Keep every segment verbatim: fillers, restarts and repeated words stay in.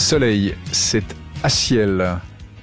Soleil, c'est à ciel.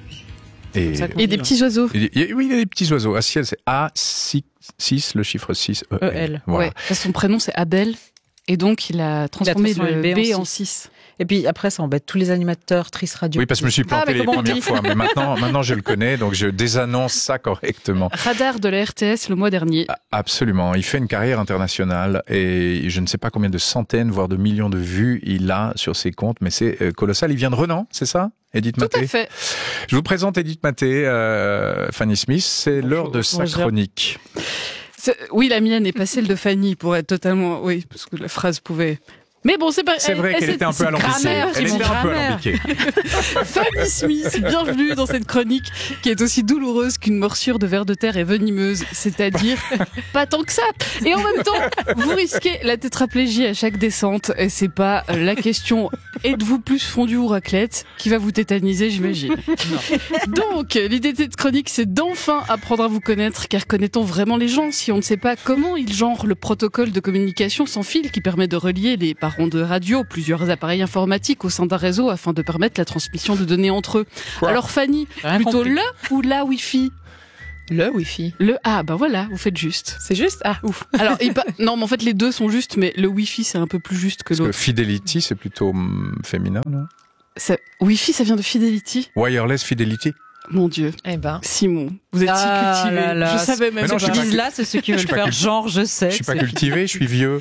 Et, et des petits oiseaux. Et, oui, il y a des petits oiseaux. À ciel, c'est A six, le chiffre six, E L. Voilà. Ouais. Son prénom, c'est Abel. Et donc, il a transformé, il a transformé le B, B en six. Et puis après, ça embête tous les animateurs, Trice Radio. Oui, parce que je me suis planté ah, les premières fois. Mais maintenant, maintenant, je le connais, donc je désannonce ça correctement. Radar de la R T S le mois dernier. Absolument. Il fait une carrière internationale et je ne sais pas combien de centaines, voire de millions de vues il a sur ses comptes, mais c'est colossal. Il vient de Renan, c'est ça, Edith Maté? Tout à fait. Je vous présente Edith Maté, euh, Fanny Smith. C'est l'heure de sa chronique. Oui, la mienne est pas celle de Fanny, pour être totalement... Oui, parce que la phrase pouvait... Mais bon, c'est pas. C'est vrai qu'elle était un peu alambiquée. Elle était un peu alambiquée. Fanny Smith, bienvenue dans cette chronique qui est aussi douloureuse qu'une morsure de ver de terre et venimeuse, c'est-à-dire pas tant que ça. Et en même temps, vous risquez la tétraplégie à chaque descente. Et c'est pas la question êtes-vous plus fondu ou raclette qui va vous tétaniser, j'imagine. Non. Donc, l'idée de cette chronique, c'est d'enfin apprendre à vous connaître, car connaît-on vraiment les gens si on ne sait pas comment ils genrent le protocole de communication sans fil qui permet de relier les parents de radio, plusieurs appareils informatiques au sein d'un réseau afin de permettre la transmission de données entre eux. Wow. Alors Fanny, Rien plutôt compris. Le ou la Wi-Fi? Le Wi-Fi. Le ah bah voilà, vous faites juste. C'est juste ah ouf. Alors il pa... non mais en fait les deux sont justes, mais le Wi-Fi c'est un peu plus juste que l'autre. Parce que Fidelity c'est plutôt hum, féminin, non? Ça... Wi-Fi ça vient de Fidelity. Wireless Fidelity. Mon Dieu. Eh ben. Simon, vous êtes si ah cultivé. Là là. Je savais même. Ce qu'ils disent là, c'est ceux qui veulent faire culti... genre, je sais. Je suis pas cultivé, je suis vieux.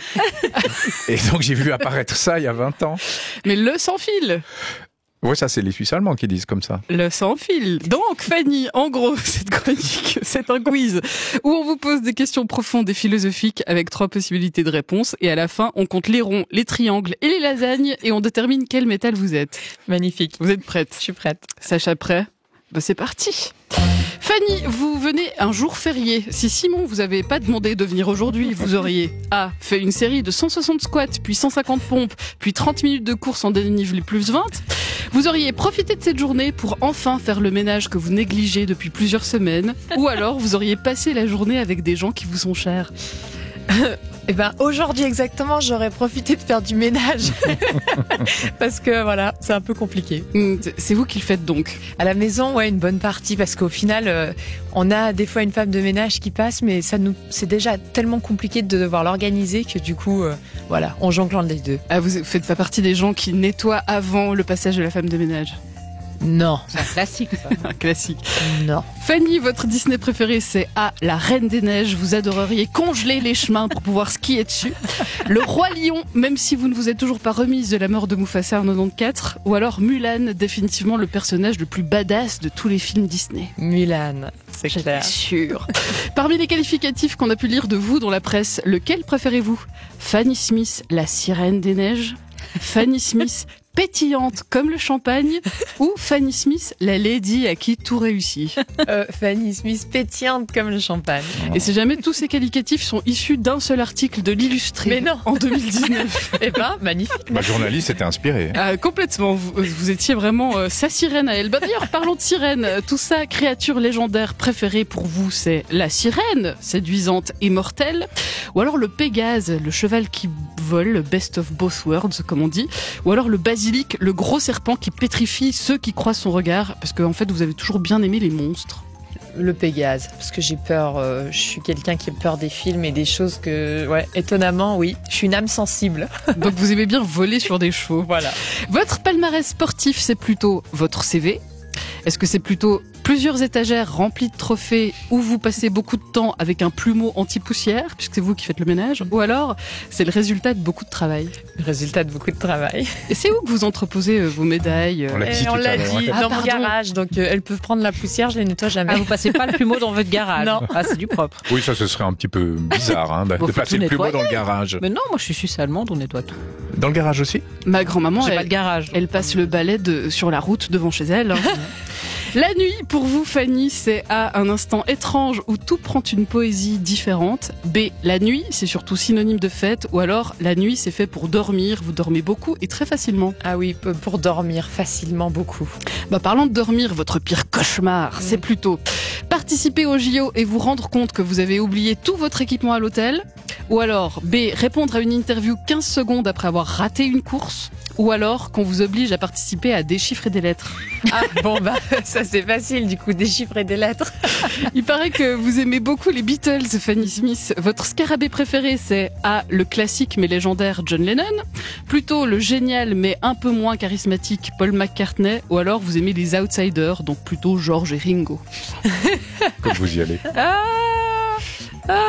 Et donc j'ai vu apparaître ça il y a vingt ans. Mais le sans fil. Oui, ça c'est les Suisses allemands qui disent comme ça. Le sans fil. Donc Fanny, en gros, cette chronique, c'est un quiz où on vous pose des questions profondes et philosophiques avec trois possibilités de réponse. Et à la fin, on compte les ronds, les triangles et les lasagnes et on détermine quel métal vous êtes. Magnifique. Vous êtes prête? Je suis prête. Sacha prêt? Bah c'est parti. Fanny, vous venez un jour férié. Si Simon vous avait pas demandé de venir aujourd'hui, vous auriez A. fait une série de cent soixante squats, puis cent cinquante pompes, puis trente minutes de course en dénivelé plus vingt. Vous auriez profité de cette journée pour enfin faire le ménage que vous négligez depuis plusieurs semaines. Ou alors vous auriez passé la journée avec des gens qui vous sont chers. Eh ben aujourd'hui exactement, j'aurais profité de faire du ménage parce que voilà, c'est un peu compliqué. C'est vous qui le faites donc? À la maison, ouais, une bonne partie parce qu'au final, euh, on a des fois une femme de ménage qui passe, mais ça nous, c'est déjà tellement compliqué de devoir l'organiser que du coup, euh, voilà, on jongle les deux. Ah, vous faites pas partie des gens qui nettoient avant le passage de la femme de ménage? Non. C'est un classique, ça. Un classique. Non. Fanny, votre Disney préféré, c'est A. La Reine des Neiges. Vous adoreriez congeler les chemins pour pouvoir skier dessus. Le Roi Lion, même si vous ne vous êtes toujours pas remise de la mort de Mufasa en quatre-vingt-quatorze. Ou alors Mulan, définitivement le personnage le plus badass de tous les films Disney. Mulan, c'est clair. Sûr. Parmi les qualificatifs qu'on a pu lire de vous dans la presse, lequel préférez-vous? Fanny Smith, la sirène des neiges? Fanny Smith, pétillante comme le champagne, ou Fanny Smith, la lady à qui tout réussit? euh, Fanny Smith, pétillante comme le champagne. Et si jamais tous ces qualificatifs sont issus d'un seul article de l'Illustré. Mais non. En deux mille dix-neuf. Eh ben, magnifique. Ma journaliste était inspirée. Ah, complètement. Vous, vous étiez vraiment euh, sa sirène à elle. Bah, d'ailleurs, parlons de sirène. Tout ça, créature légendaire préférée pour vous, c'est la sirène, séduisante et mortelle, ou alors le Pégase, le cheval qui vole, best of both worlds, comme on dit, ou alors le basilic, le gros serpent qui pétrifie ceux qui croisent son regard, parce qu'en en fait, vous avez toujours bien aimé les monstres. Le Pégase, parce que j'ai peur, euh, je suis quelqu'un qui a peur des films et des choses que, ouais, étonnamment, oui, je suis une âme sensible. Donc vous aimez bien voler sur des chevaux. Voilà. Votre palmarès sportif, c'est plutôt votre C V? Est-ce que c'est plutôt plusieurs étagères remplies de trophées où vous passez beaucoup de temps avec un plumeau anti-poussière, puisque c'est vous qui faites le ménage, ou alors c'est le résultat de beaucoup de travail? Le résultat de beaucoup de travail. Et c'est où que vous entreposez vos médailles? On l'a dit, on l'a dit Ah, dans pardon. mon garage, donc euh, elles peuvent prendre la poussière, je les nettoie jamais. Ah, vous passez pas le plumeau dans votre garage? Non. Ah, c'est du propre. Oui, ça ce serait un petit peu bizarre hein, de, Bon, de faut passer tout le plumeau nettoyer. dans le garage. Mais non, moi je suis suisse allemande, on nettoie tout. Dans le garage aussi? Ma grand-maman, J'ai elle, pas de garage. elle passe le balai de, sur la route devant chez elle. Hein. La nuit, pour vous, Fanny, c'est A, un instant étrange où tout prend une poésie différente. B, la nuit, c'est surtout synonyme de fête. Ou alors, la nuit, c'est fait pour dormir. Vous dormez beaucoup et très facilement. Ah oui, pour dormir facilement beaucoup. Bah, parlant de dormir, votre pire cauchemar, mmh. c'est plutôt participer au J O et vous rendre compte que vous avez oublié tout votre équipement à l'hôtel. Ou alors, B, répondre à une interview quinze secondes après avoir raté une course. ou alors qu'on vous oblige à participer à déchiffrer des lettres. Ah bon bah ça c'est facile du coup, déchiffrer des lettres. Il paraît que vous aimez beaucoup les Beatles, Fanny Smith. Votre scarabée préféré, c'est A, le classique mais légendaire John Lennon, plutôt le génial mais un peu moins charismatique Paul McCartney, ou alors vous aimez les outsiders, donc plutôt George et Ringo. Comme vous y allez. Ah, ah,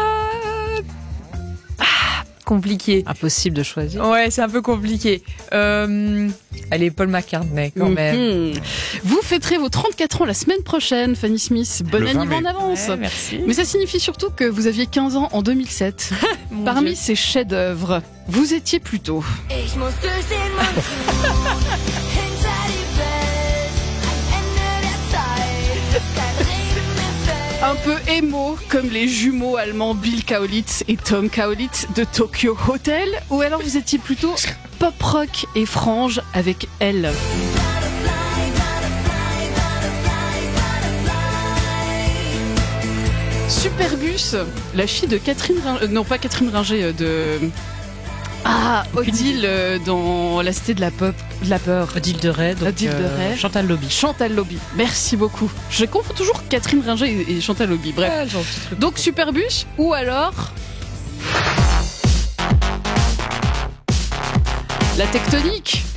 ah, compliqué. Impossible de choisir. Ouais, c'est un peu compliqué. Euh, allez, Paul McCartney quand même. Mhm. Vous fêterez vos trente-quatre ans la semaine prochaine, Fanny Smith. Bon Le vingt anniversaire en mai. avance. Ouais, merci. Mais ça signifie surtout que vous aviez quinze ans en deux mille sept. Mon Parmi Dieu. ces chefs-d'œuvre, vous étiez plutôt Ich muss durch den Monsun, hinter die Welt, ans Ende der Zeit, bis kein Regen mehr fällt. un peu émo, comme les jumeaux allemands Bill Kaulitz et Tom Kaulitz de Tokyo Hotel, ou alors vous étiez plutôt pop rock et frange avec Elle. Butterfly, butterfly, butterfly, butterfly. Superbus, la fille de Catherine Ringer, euh, non pas Catherine Ringer, euh, de ah Odile euh, dans La Cité de la pop, de la peur. Odile de Ray, donc Odile de euh, Ray. Chantal Lobby. Chantal Lobby, merci beaucoup. Je confonds toujours Catherine Ringer et et Chantal Lobby. Bref. Ah, genre, ce truc. Donc Superbus ou alors la tectonique.